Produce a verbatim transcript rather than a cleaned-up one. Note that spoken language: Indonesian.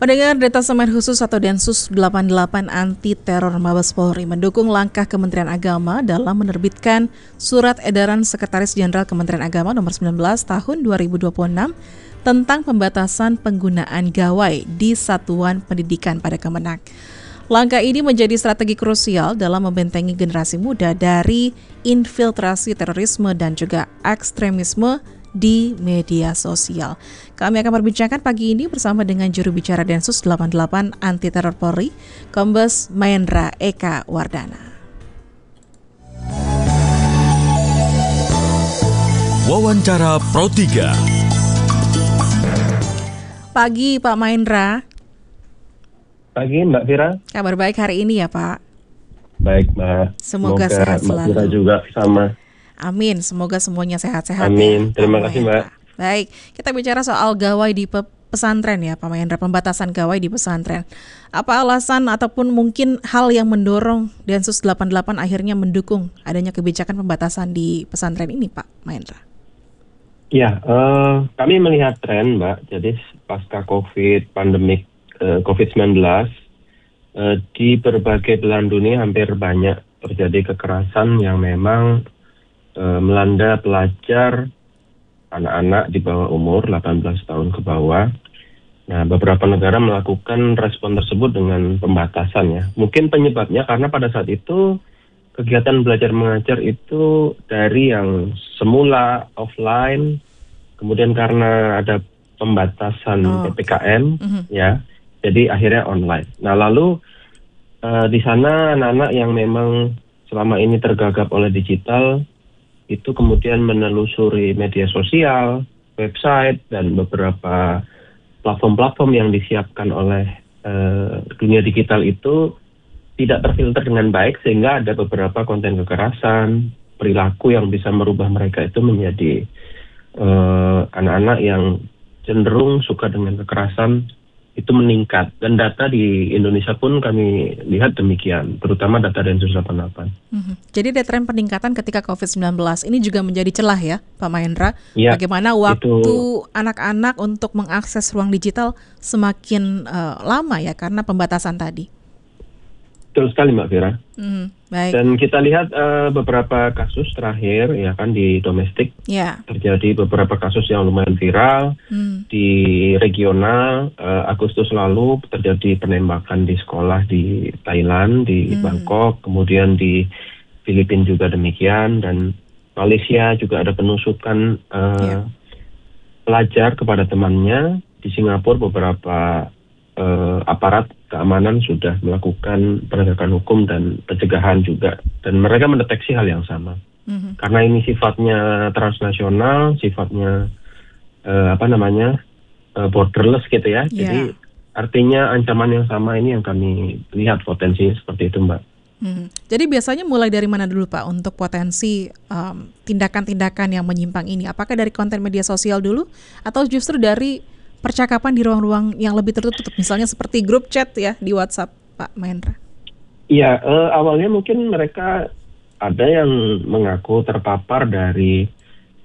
Pendengar, Detasemen Khusus atau Densus delapan puluh delapan Anti Teror Mabes Polri mendukung langkah Kementerian Agama dalam menerbitkan Surat Edaran Sekretaris Jenderal Kementerian Agama nomor sembilan belas tahun dua ribu dua puluh enam tentang pembatasan penggunaan gawai di satuan pendidikan pada Kemenak. Langkah ini menjadi strategi krusial dalam membentengi generasi muda dari infiltrasi terorisme dan juga ekstremisme di media sosial. Kami akan berbincangkan pagi ini bersama dengan juru bicara Densus delapan puluh delapan Anti Teror Polri, Kombes Mahendra Eka Wardana. Wawancara Pro tiga. Pagi Pak Mahendra. Pagi Mbak Fira. Kabar baik hari ini ya Pak? Baik Mbak. Semoga, Semoga sehat Mbak selalu. Fira juga sama. Amin, semoga semuanya sehat-sehat. Amin, ya, terima Pak kasih Mahendra. Mbak. Baik, kita bicara soal gawai di pe- pesantren ya Pak Mahendra, pembatasan gawai di pesantren. Apa alasan ataupun mungkin hal yang mendorong Densus delapan puluh delapan akhirnya mendukung adanya kebijakan pembatasan di pesantren ini Pak Mahendra? Ya, uh, kami melihat tren Mbak, jadi pasca COVID, pandemik uh, covid sembilan belas, uh, di berbagai belahan dunia hampir banyak terjadi kekerasan yang memang uh, melanda pelajar, anak-anak di bawah umur delapan belas tahun ke bawah. Nah, beberapa negara melakukan respon tersebut dengan pembatasan ya. Mungkin penyebabnya karena pada saat itu kegiatan belajar mengajar itu dari yang semula offline, kemudian karena ada pembatasan oh. P P K M mm-hmm. ya, jadi akhirnya online. Nah, lalu uh, di sana anak-anak yang memang selama ini tergagap oleh digital itu kemudian menelusuri media sosial, website, dan beberapa platform-platform yang disiapkan oleh uh, dunia digital itu tidak terfilter dengan baik, sehingga ada beberapa konten kekerasan, perilaku yang bisa merubah mereka itu menjadi uh, anak-anak yang cenderung suka dengan kekerasan itu meningkat. Dan data di Indonesia pun kami lihat demikian, terutama data Densus delapan puluh delapan. Mm-hmm. Jadi ada tren peningkatan ketika covid sembilan belas. Ini juga menjadi celah ya Pak Mahendra. Ya, bagaimana waktu itu anak-anak untuk mengakses ruang digital semakin uh, lama ya karena pembatasan tadi. Betul sekali Mbak Fira. Mm, baik. Dan kita lihat uh, beberapa kasus terakhir ya kan di domestik yeah. terjadi beberapa kasus yang lumayan viral. Mm. Di regional uh, Agustus lalu terjadi penembakan di sekolah di Thailand, di mm. Bangkok, kemudian di Filipina juga demikian, dan Malaysia juga ada penusukan uh, yeah. pelajar kepada temannya. Di Singapura beberapa uh, aparat keamanan sudah melakukan penegakan hukum dan pencegahan juga, dan mereka mendeteksi hal yang sama. Mm-hmm. Karena ini sifatnya transnasional, sifatnya uh, apa namanya uh, borderless gitu ya. Yeah. Jadi artinya ancaman yang sama ini yang kami lihat potensinya seperti itu Mbak. Mm-hmm. Jadi biasanya mulai dari mana dulu Pak untuk potensi um, tindakan-tindakan yang menyimpang ini? Apakah dari konten media sosial dulu atau justru dari percakapan di ruang-ruang yang lebih tertutup, misalnya seperti grup chat ya di WhatsApp, Pak Mahendra? Iya, uh, awalnya mungkin mereka ada yang mengaku terpapar dari